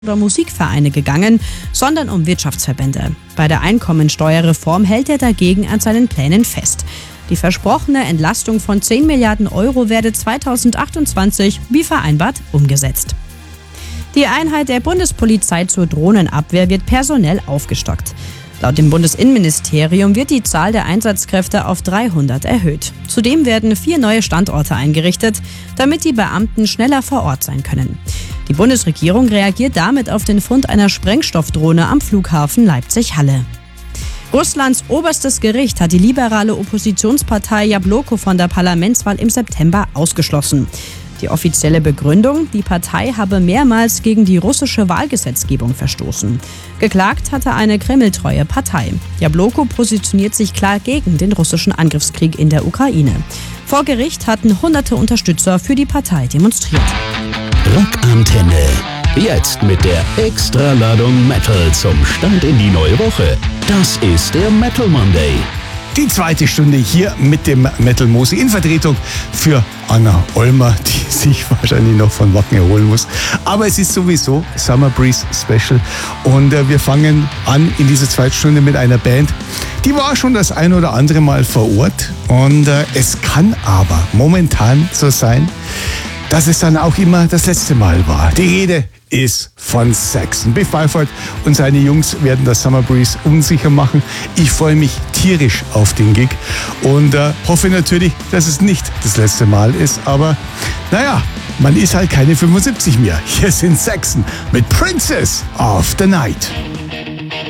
oder Musikvereine gegangen, sondern um Wirtschaftsverbände. Bei der Einkommensteuerreform hält er dagegen an seinen Plänen fest. Die versprochene Entlastung von 10 Milliarden Euro werde 2028, wie vereinbart, umgesetzt. Die Einheit der Bundespolizei zur Drohnenabwehr wird personell aufgestockt. Laut dem Bundesinnenministerium wird die Zahl der Einsatzkräfte auf 300 erhöht. Zudem werden 4 neue Standorte eingerichtet, damit die Beamten schneller vor Ort sein können. Die Bundesregierung reagiert damit auf den Fund einer Sprengstoffdrohne am Flughafen Leipzig-Halle. Russlands oberstes Gericht hat die liberale Oppositionspartei Jabloko von der Parlamentswahl im September ausgeschlossen. Die offizielle Begründung, die Partei habe mehrmals gegen die russische Wahlgesetzgebung verstoßen. Geklagt hatte eine kremltreue Partei. Jabloko positioniert sich klar gegen den russischen Angriffskrieg in der Ukraine. Vor Gericht hatten hunderte Unterstützer für die Partei demonstriert. Rockantenne. Jetzt mit der Extraladung Metal zum Start in die neue Woche. Das ist der Metal Monday. Die zweite Stunde hier mit dem Metal Mosi in Vertretung für Anna Olmer, die sich wahrscheinlich noch von Wacken erholen muss. Aber es ist sowieso Summer Breeze Special und wir fangen an in dieser zweiten Stunde mit einer Band, die war schon das ein oder andere Mal vor Ort und es kann aber momentan so sein, dass es dann auch immer das letzte Mal war. Die Rede ist von Saxon. Biff Byford und seine Jungs werden das Summer Breeze unsicher machen. Ich freue mich tierisch auf den Gig und hoffe natürlich, dass es nicht das letzte Mal ist. Aber naja, man ist halt keine 75 mehr. Hier sind Saxon mit Princess of the Night.